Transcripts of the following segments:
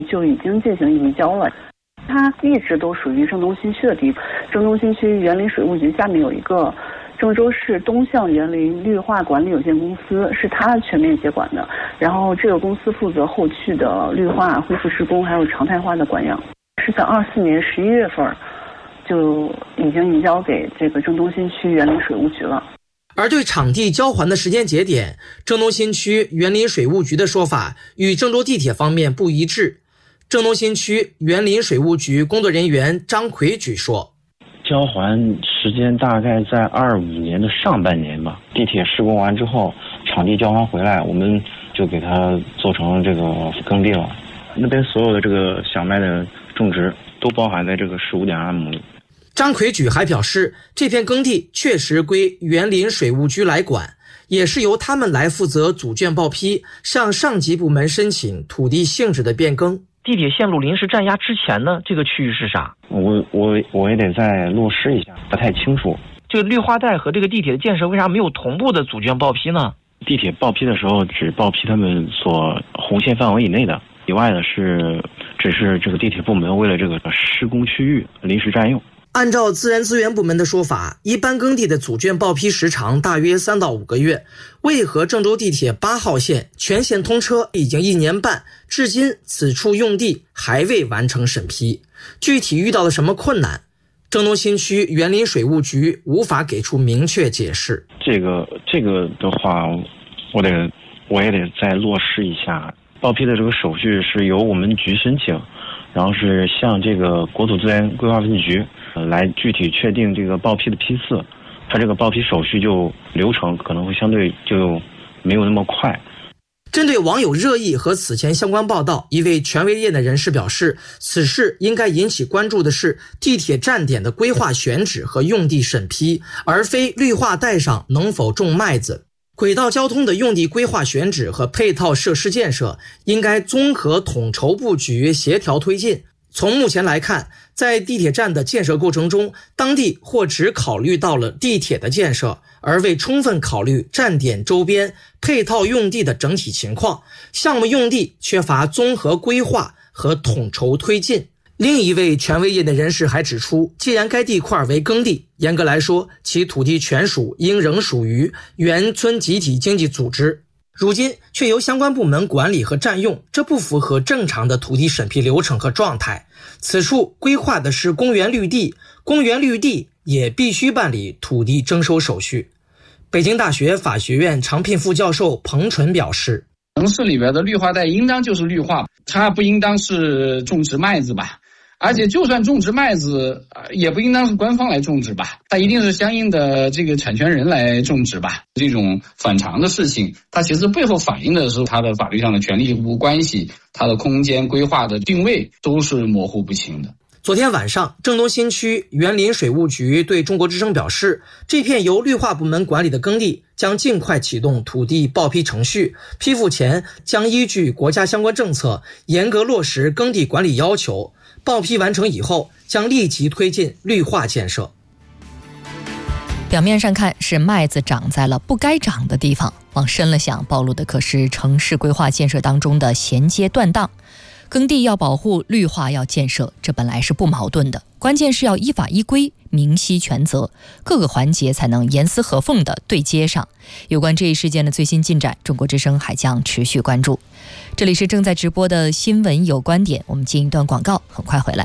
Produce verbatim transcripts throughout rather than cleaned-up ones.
就已经进行移交了。它一直都属于郑东新区的地方。郑东新区园林水务局下面有一个郑州市东向园林绿化管理有限公司，是它全面接管的。然后这个公司负责后续的绿化、恢复施工，还有常态化的管养。是在二四年十一月份就已经移交给这个郑东新区园林水务局了。 而对场地交还的时间节点，郑东新区园林水务局的说法与郑州地铁方面不一致。郑东新区园林水务局工作人员张奎举说， 交还时间大概在二五年的上半年吧。地铁施工完之后，场地交还回来，我们就给它做成这个耕地了。那边所有的这个小麦的种植都包含在这个十五点二亩里。 张奎举还表示，这片耕地确实归园林水务局来管，也是由他们来负责组卷报批，向上级部门申请土地性质的变更。 地铁线路临时占压之前呢，这个区域是啥？ 我我我也得再落实一下，不太清楚。 这个绿化带和这个地铁的建设为啥没有同步的组卷报批呢？ 地铁报批的时候只报批他们所红线范围以内的，以外的是只是这个地铁部门为了这个施工区域临时占用。 按照自然资源部门的说法，一般耕地的组卷报批时长大约三到五个月。为何郑州地铁八号线全线通车已经一年半，至今此处用地还未完成审批？具体遇到了什么困难？郑东新区园林水务局无法给出明确解释。 这个这个的话，我得我也得再落实一下。报批的这个手续是由我们局申请，然后是向这个国土资源规划分局局呃来具体确定这个报批的批次。它这个报批手续就流程可能会相对就没有那么快。 针对网友热议和此前相关报道，一位权威业内人士表示，此事应该引起关注的是地铁站点的规划选址和用地审批，而非绿化带上能否种麦子。轨道交通的用地规划选址和配套设施建设应该综合统筹布局，协调推进。从目前来看，在地铁站的建设过程中，当地或只考虑到了地铁的建设，而未充分考虑站点周边配套用地的整体情况，项目用地缺乏综合规划和统筹推进。另一位权威业内人士还指出，既然该地块为耕地，严格来说，其土地权属应仍属于原村集体经济组织，如今却由相关部门管理和占用，这不符合正常的土地审批流程和状态。此处规划的是公园绿地，公园绿地也必须办理土地征收手续。北京大学法学院常聘副教授彭纯表示， 城市里边的绿化带应当就是绿化，它不应当是种植麦子吧。而且就算种植麦子，也不应当是官方来种植吧，它一定是相应的这个产权人来种植吧。这种反常的事情，它其实背后反映的是它的法律上的权利义务关系，它的空间规划的定位都是模糊不清的。 昨天晚上，郑东新区园林水务局对中国之声表示，这片由绿化部门管理的耕地将尽快启动土地报批程序，批复前将依据国家相关政策严格落实耕地管理要求，报批完成以后将立即推进绿化建设。 表面上看是麦子长在了不该长的地方，往深了想，暴露的可是城市规划建设当中的衔接断档。耕地要保护，绿化要建设，这本来是不矛盾的，关键是要依法依规，明晰权责，各个环节才能严丝合缝地对接上。有关这一事件的最新进展，中国之声还将持续关注。这里是正在直播的新闻有观点，我们进一段广告，很快回来。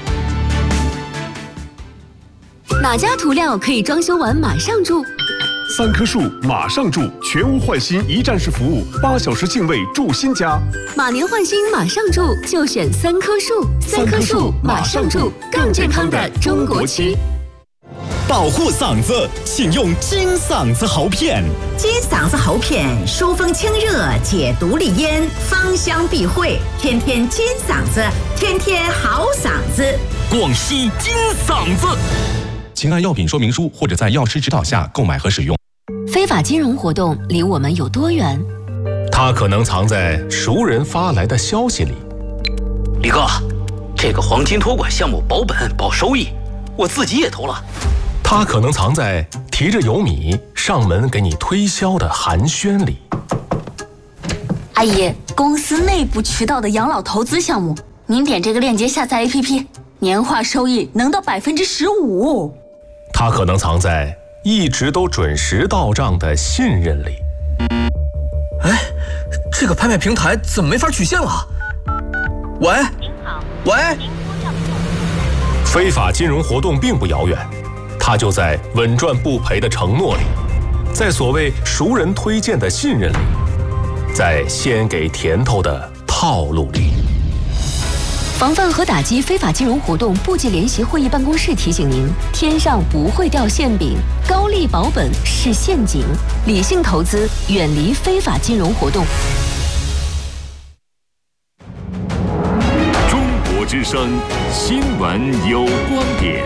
哪家涂料可以装修完马上住？ 三棵树马上住，全屋换新一站式服务，八小时净位住新家。 马年换新马上住，就选三棵树。三棵树马上住，更健康的中国区。 保护嗓子，请用金嗓子喉片。 金嗓子喉片疏风清热，解毒利咽，芳香避秽，天天金嗓子，天天好嗓子。 广西金嗓子，请按药品说明书或者在药师指导下购买和使用。 非法金融活动离我们有多远？ 它可能藏在熟人发来的消息里。 李哥，这个黄金托管项目保本保收益，我自己也投了。 它可能藏在提着油米上门给你推销的寒暄里。 阿姨， 公司内部渠道的养老投资项目，您点这个链接下载 A P P， 年化收益能到百分之十五。 它可能藏在一直都准时到账的信任里。 哎，这个拍卖平台怎么没法取现了？喂，您好，喂。 非法金融活动并不遥远，它就在稳赚不赔的承诺里，在所谓熟人推荐的信任里，在先给甜头的套路里。 防范和打击非法金融活动部际联席会议办公室提醒您：天上不会掉馅饼，高利保本是陷阱，理性投资，远离非法金融活动。 中国之声新闻有观点，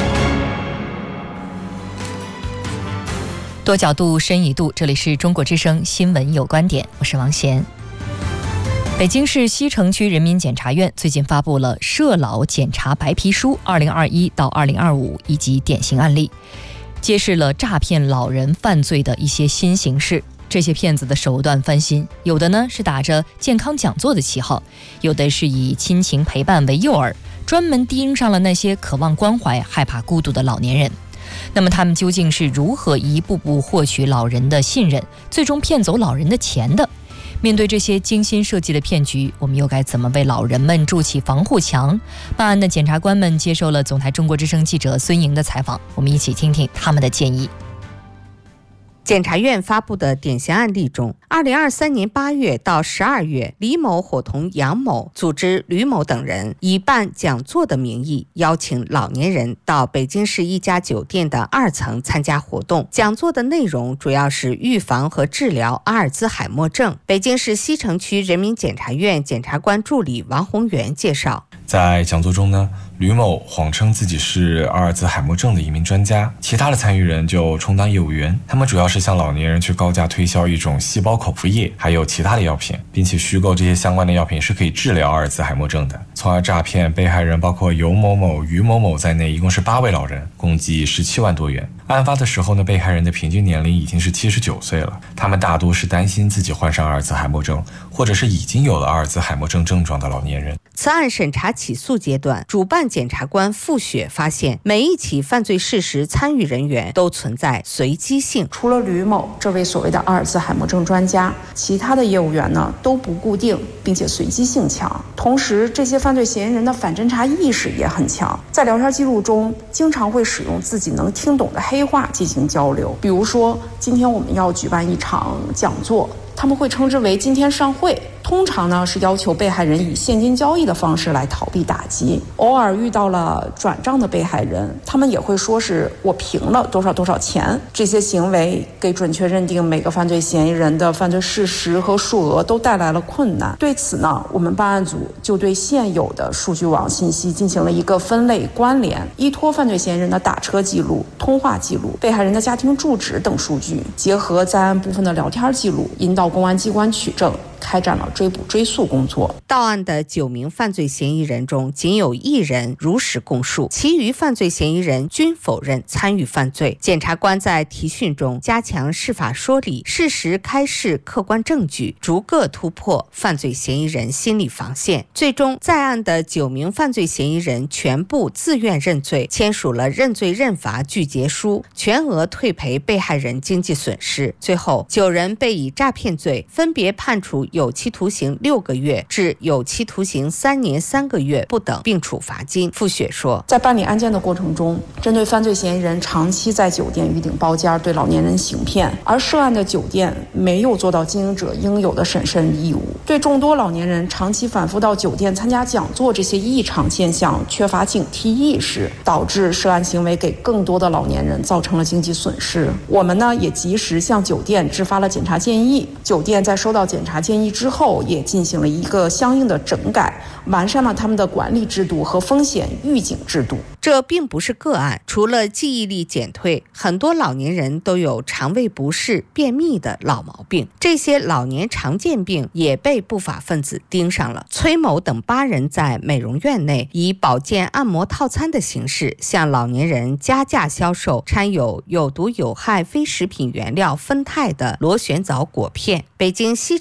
多角度，深一度。这里是中国之声新闻有观点，我是王贤。北京市西城区人民检察院最近发布了涉老检查白皮书二零二一到二零二五以及典型案例，揭示了诈骗老人犯罪的一些新形式。这些骗子的手段翻新，有的呢是打着健康讲座的旗号，有的是以亲情陪伴为诱饵，专门盯上了那些渴望关怀、害怕孤独的老年人。那么他们究竟是如何一步步获取老人的信任，最终骗走老人的钱的？面对这些精心设计的骗局，我们又该怎么为老人们筑起防护墙？办案的检察官们接受了总台中国之声记者孙莹的采访，我们一起听听他们的建议。 检察院发布的典型案例中，二零二三年八月到十二月，李某伙同杨某组织吕某等人以办讲座的名义，邀请老年人到北京市一家酒店的二层参加活动。讲座的内容主要是预防和治疗阿尔兹海默症。北京市西城区人民检察院检察官助理王宏元介绍， 在讲座中呢，吕某谎称自己是阿尔兹海默症的一名专家，其他的参与人就充当业务员，他们主要是向老年人去高价推销一种细胞口服液，还有其他的药品，并且虚构这些相关的药品是可以治疗阿尔兹海默症的，从而诈骗被害人包括尤某某、于某某在内，一共是八位老人，共计十七万多元。案发的时候呢，被害人的平均年龄已经是七十九岁了，他们大多是担心自己患上阿尔兹海默症，或者是已经有了阿尔兹海默症症状的老年人。 此案审查起诉阶段，主办检察官付雪发现，每一起犯罪事实参与人员都存在随机性。 除了吕某这位所谓的阿尔兹海默症专家，其他的业务员呢都不固定，并且随机性强。同时，这些犯罪嫌疑人的反侦查意识也很强，在聊天记录中经常会使用自己能听懂的黑话进行交流。比如说，今天我们要举办一场讲座，他们会称之为今天上会，通常呢是要求被害人以现金交易的方式来逃避打击。偶尔遇到了转账的被害人，他们也会说是我平了多少多少钱。这些行为给准确认定每个犯罪嫌疑人的犯罪事实和数额都带来了困难。对此呢，我们办案组就对现有的数据网信息进行了一个分类关联，依托犯罪嫌疑人的打车记录、通话记录、被害人的家庭住址等数据，结合在案部分的聊天记录，引导公安机关取证，开展了追捕追诉工作。 到案的九名犯罪嫌疑人中，仅有一人如实供述，其余犯罪嫌疑人均否认参与犯罪。检察官在提讯中加强释法说理，适时开示客观证据，逐个突破犯罪嫌疑人心理防线。最终，在案的九名犯罪嫌疑人全部自愿认罪，签署了认罪认罚具结书，全额退赔被害人经济损失。最后，九人被以诈骗罪分别判处有期徒刑六个月至有期徒刑三年三个月不等，并处罚金。付雪说， 在办理案件的过程中，针对犯罪嫌疑人长期在酒店预订包间对老年人行骗，而涉案的酒店没有做到经营者应有的审慎义务，对众多老年人长期反复到酒店参加讲座这些异常现象缺乏警惕意识，导致涉案行为给更多的老年人造成了经济损失。我们呢也及时向酒店制发了检查建议，酒店在收到检查建议之后也进行了一个相应的整改，完善了他们的管理制度和风险预警制度。 这并不是个案，除了记忆力减退，很多老年人都有肠胃不适、便秘的老毛病。这些老年常见病也被不法分子盯上了。崔某等八人在美容院内以保健按摩套餐的形式向老年人加价销售掺有有毒有害非食品原料酚酞的螺旋藻果片。北京西城检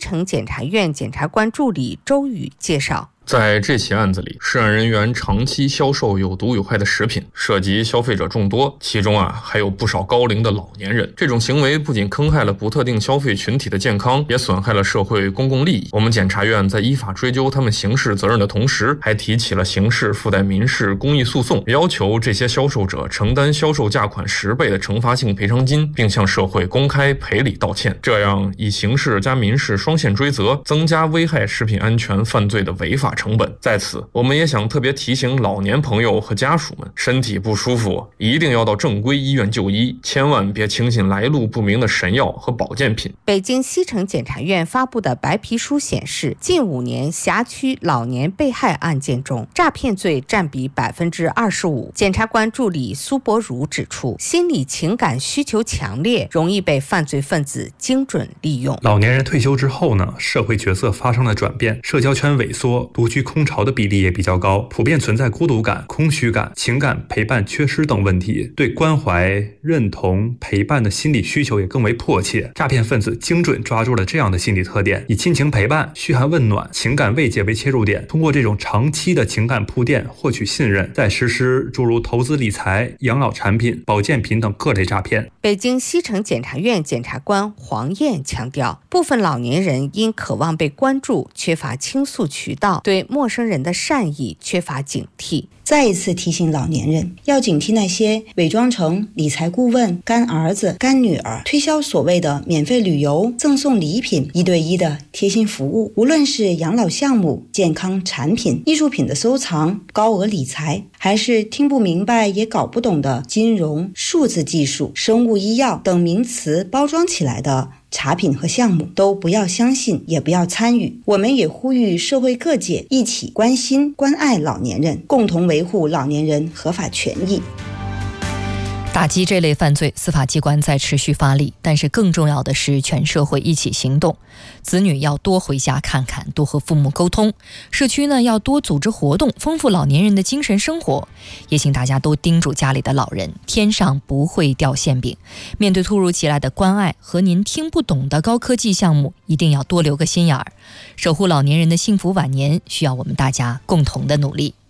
检察院检察官助理周宇介绍。 在这起案子里，涉案人员长期销售有毒有害的食品，涉及消费者众多，其中啊还有不少高龄的老年人。这种行为不仅坑害了不特定消费群体的健康，也损害了社会公共利益。我们检察院在依法追究他们刑事责任的同时，还提起了刑事附带民事公益诉讼，要求这些销售者承担销售价款十倍的惩罚性赔偿金，并向社会公开赔礼道歉。这样以刑事加民事双线追责，增加危害食品安全犯罪的违法成本。在此，我们也想特别提醒老年朋友和家属们，身体不舒服一定要到正规医院就医，千万别轻信来路不明的神药和保健品。 北京西城检察院发布的白皮书显示，近五年辖区老年被害案件中，诈骗罪占比百分之二十五。检察官助理苏博如指出，心理情感需求强烈，容易被犯罪分子精准利用。 老年人退休之后呢，社会角色发生了转变，社交圈萎缩，独居空巢的比例也比较高，普遍存在孤独感、空虚感、情感陪伴缺失等问题，对关怀、认同、陪伴的心理需求也更为迫切。诈骗分子精准抓住了这样的心理特点，以亲情陪伴、嘘寒问暖、情感慰藉为切入点，通过这种长期的情感铺垫获取信任，再实施诸如投资理财、养老产品、保健品等各类诈骗。 北京西城检察院检察官黄燕强调，部分老年人因渴望被关注，缺乏倾诉渠道，对陌生人的善意缺乏警惕。 再一次提醒老年人，要警惕那些伪装成理财顾问、干儿子、干女儿，推销所谓的免费旅游、赠送礼品、一对一的贴心服务。无论是养老项目、健康产品、艺术品的收藏、高额理财，还是听不明白也搞不懂的金融、数字技术、生物医药等名词包装起来的茶品和项目，都不要相信，也不要参与。我们也呼吁社会各界一起关心关爱老年人，共同维护老年人合法权益。 打击这类犯罪，司法机关在持续发力，但是更重要的是全社会一起行动。子女要多回家看看，多和父母沟通；社区呢要多组织活动，丰富老年人的精神生活。也请大家都叮嘱家里的老人，天上不会掉馅饼。面对突如其来的关爱和您听不懂的高科技项目，一定要多留个心眼儿。守护老年人的幸福晚年，需要我们大家共同的努力。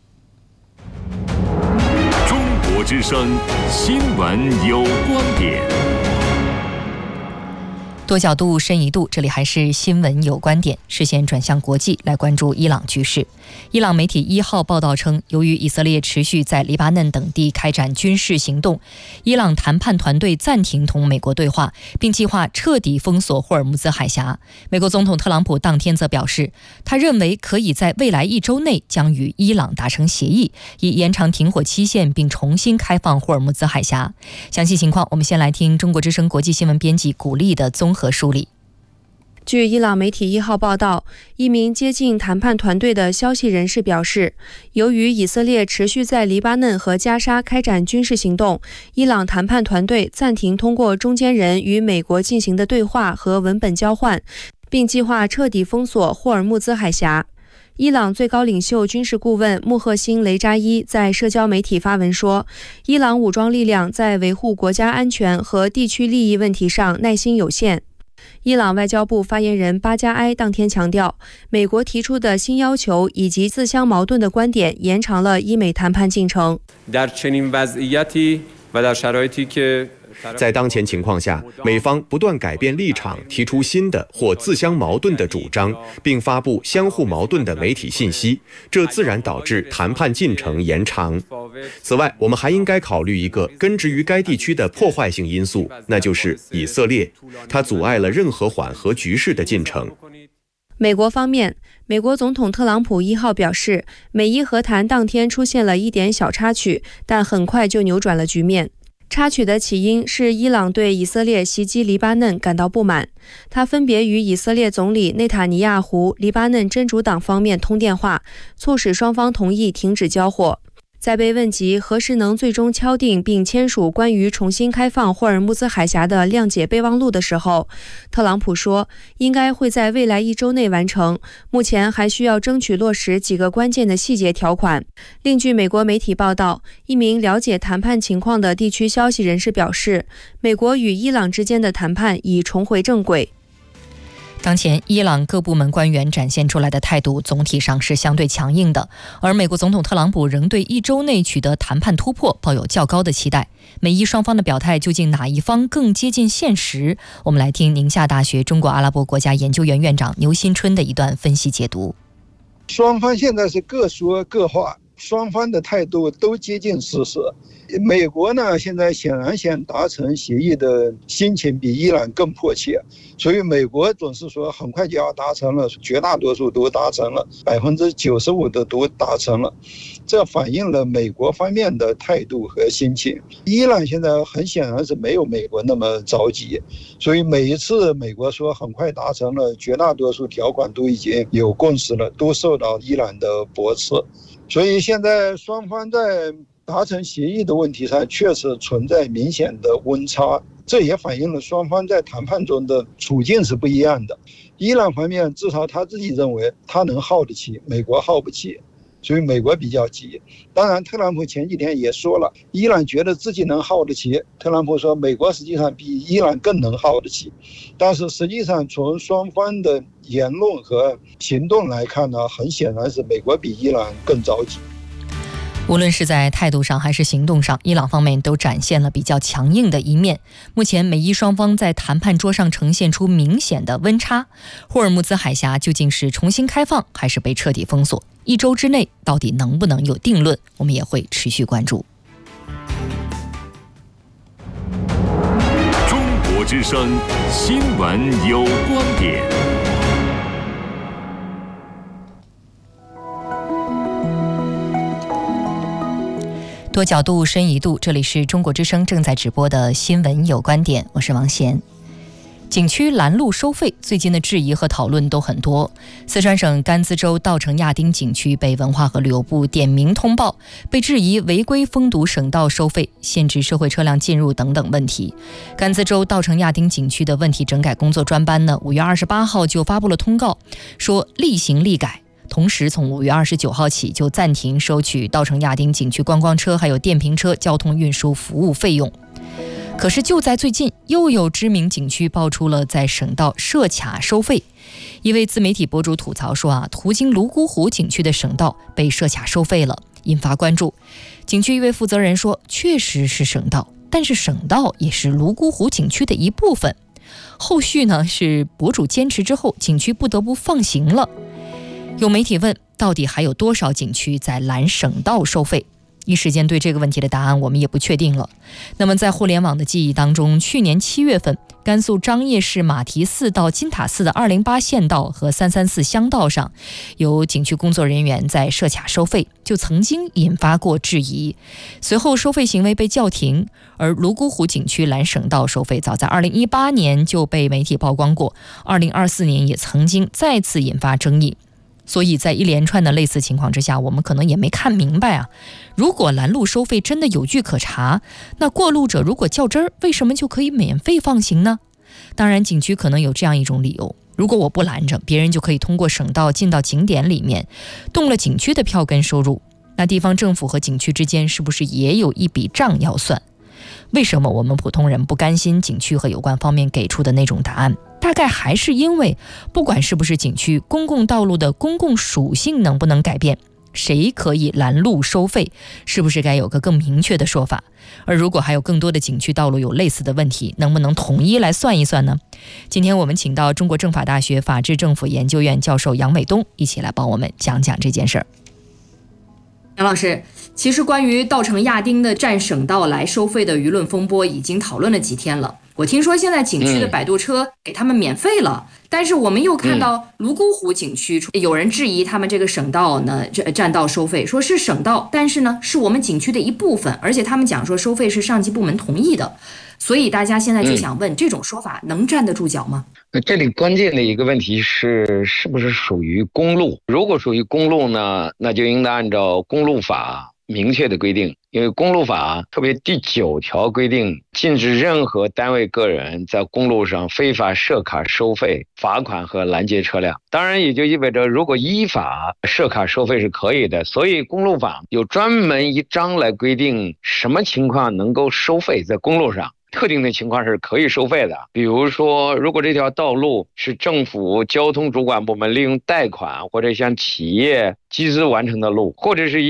中国之声新闻有观点， 多角度深一度，这里还是新闻有观点。视线转向国际，来关注伊朗局势。伊朗媒体一号报道称，由于以色列持续在黎巴嫩等地开展军事行动，伊朗谈判团队暂停同美国对话，并计划彻底封锁霍尔木兹海峡。美国总统特朗普当天则表示，他认为可以在未来一周内将与伊朗达成协议，以延长停火期限，并重新开放霍尔木兹海峡。详细情况，我们先来听中国之声国际新闻编辑古丽的综合和梳理。 据伊朗媒体一号报道，一名接近谈判团队的消息人士表示，由于以色列持续在黎巴嫩和加沙开展军事行动，伊朗谈判团队暂停通过中间人与美国进行的对话和文本交换，并计划彻底封锁霍尔木兹海峡。伊朗最高领袖军事顾问穆赫辛·雷扎伊在社交媒体发文说，伊朗武装力量在维护国家安全和地区利益问题上耐心有限。伊朗外交部发言人巴加埃当天强调，美国提出的新要求以及自相矛盾的观点延长了伊美谈判进程。 在当前情况下，美方不断改变立场，提出新的或自相矛盾的主张，并发布相互矛盾的媒体信息，这自然导致谈判进程延长。此外，我们还应该考虑一个根植于该地区的破坏性因素，那就是以色列，它阻碍了任何缓和局势的进程。 美国方面，美国总统特朗普一号表示，美伊和谈当天出现了一点小插曲，但很快就扭转了局面。插曲的起因是伊朗对以色列袭击黎巴嫩感到不满，他分别与以色列总理内塔尼亚胡、黎巴嫩真主党方面通电话，促使双方同意停止交火。在被问及何时能最终敲定并签署关于重新开放霍尔木兹海峡的谅解备忘录的时候，特朗普说，应该会在未来一周内完成，目前还需要争取落实几个关键的细节条款。另据美国媒体报道，一名了解谈判情况的地区消息人士表示，美国与伊朗之间的谈判已重回正轨。 当前伊朗各部门官员展现出来的态度总体上是相对强硬的，而美国总统特朗普仍对一周内取得谈判突破抱有较高的期待。美伊双方的表态究竟哪一方更接近现实？我们来听宁夏大学中国阿拉伯国家研究院院长牛新春的一段分析解读。 双方现在是各说各话，双方的态度都接近事实。美国呢，现在显然想达成协议的心情比伊朗更迫切，所以美国总是说很快就要达成了，绝大多数都达成了，百分之九十五的都达成了，这反映了美国方面的态度和心情。伊朗现在很显然是没有美国那么着急，所以每一次美国说很快达成了，绝大多数条款都已经有共识了，都受到伊朗的驳斥，所以现在双方在达成协议的问题上确实存在明显的温差，这也反映了双方在谈判中的处境是不一样的。伊朗方面至少他自己认为他能耗得起，美国耗不起，所以美国比较急。当然特朗普前几天也说了，伊朗觉得自己能耗得起，特朗普说美国实际上比伊朗更能耗得起，但是实际上从双方的言论和行动来看呢，很显然是美国比伊朗更着急。 无论是在态度上还是行动上，伊朗方面都展现了比较强硬的一面。目前美伊双方在谈判桌上呈现出明显的温差。霍尔木兹海峡究竟是重新开放还是被彻底封锁？一周之内到底能不能有定论？我们也会持续关注。 中国之声新闻有观点。 多角度深一度，这里是中国之声正在直播的新闻有观点，我是王贤。景区拦路收费，最近的质疑和讨论都很多。四川省甘孜州稻城亚丁景区被文化和旅游部点名通报，被质疑违规封堵省道收费、限制社会车辆进入等等问题。甘孜州稻城亚丁景区的问题整改工作专班呢，五月二十八号就发布了通告，说厉行厉改。同时从五月二十九号起就暂停收取稻城亚丁景区观光车还有电瓶车交通运输服务费用。可是就在最近，又有知名景区爆出了在省道设卡收费。一位自媒体博主吐槽说啊，途经泸沽湖景区的省道被设卡收费了，引发关注。景区一位负责人说，确实是省道，但是省道也是泸沽湖景区的一部分。后续呢是博主坚持之后，景区不得不放行了。有媒体问，到底还有多少景区在拦省道收费？一时间对这个问题的答案我们也不确定了。那么在互联网的记忆当中，去年七月份，甘肃张掖市马蹄寺到金塔寺的二零八县道和三三四乡道上，有景区工作人员在设卡收费，就曾经引发过质疑。随后收费行为被叫停，而泸沽湖景区拦省道收费早在二零一八年就被媒体曝光过，二零二四年也曾经再次引发争议。所以在一连串的类似情况之下，我们可能也没看明白啊。如果拦路收费真的有据可查，那过路者如果较真儿，为什么就可以免费放行呢？当然景区可能有这样一种理由，如果我不拦着，别人就可以通过省道进到景点里面，动了景区的票根收入，那地方政府和景区之间是不是也有一笔账要算？为什么我们普通人不甘心景区和有关方面给出的那种答案？大概还是因为不管是不是景区，公共道路的公共属性能不能改变，谁可以拦路收费，是不是该有个更明确的说法？而如果还有更多的景区道路有类似的问题，能不能统一来算一算呢？今天我们请到中国政法大学法治政府研究院教授杨伟东一起来帮我们讲讲这件事儿。杨老师，其实关于稻城亚丁的占省道来收费的舆论风波已经讨论了几天了。我听说现在景区的摆渡车给他们免费了，嗯、但是我们又看到泸沽湖景区、嗯、有人质疑他们这个省道呢占道收费，说是省道，但是呢是我们景区的一部分，而且他们讲说收费是上级部门同意的，所以大家现在就想问，嗯、这种说法能站得住脚吗？ 这里关键的一个问题是，是不是属于公路？如果属于公路呢，那就应当按照公路法明确的规定，因为公路法特别第九条规定，禁止任何单位个人在公路上非法设卡收费、罚款和拦截车辆。当然也就意味着，如果依法设卡收费是可以的，所以公路法有专门一章来规定什么情况能够收费在公路上。 特定的情况是可以收费的。比如说，如果这条道路是政府交通主管部门利用贷款或者向企业集资完成的路，或者是一